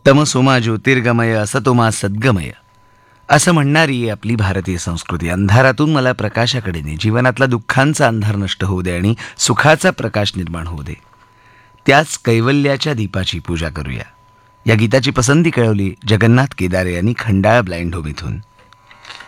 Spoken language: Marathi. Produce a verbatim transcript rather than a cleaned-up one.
तमसोमा ज्योतिर्गमय असतोमा सद्गमय असं म्हणणारी आपली भारतीय संस्कृती. अंधारातून मला प्रकाशाकडे ने, जीवनातला दुःखांचा अंधार नष्ट होऊ दे आणि सुखाचा प्रकाश निर्माण होऊ दे. त्याच कैवल्याच्या दीपाची पूजा करूया. या गीताची पसंती कळवली जगन्नाथ केदारे यांनी खंडाळा ब्लाइंड होम इथून.